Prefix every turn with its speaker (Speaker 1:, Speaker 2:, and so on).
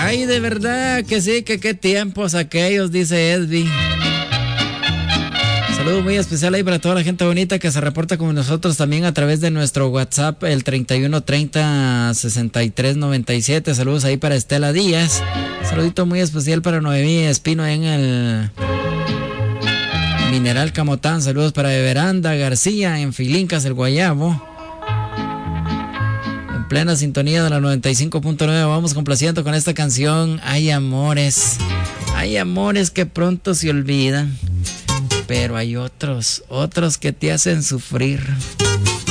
Speaker 1: Ay, de verdad que sí, que qué tiempos aquellos, dice Edvi. Saludo muy especial ahí para toda la gente bonita que se reporta con nosotros también a través de nuestro WhatsApp, el 3130-6397. Saludos ahí para Estela Díaz. Saludito muy especial para Noemí Espino en el Mineral Camotán. Saludos para Everanda García en Filincas, el Guayabo. En plena sintonía de la 95.9. Vamos complaciendo con esta canción. Hay amores que pronto se olvidan, pero hay otros que te hacen sufrir.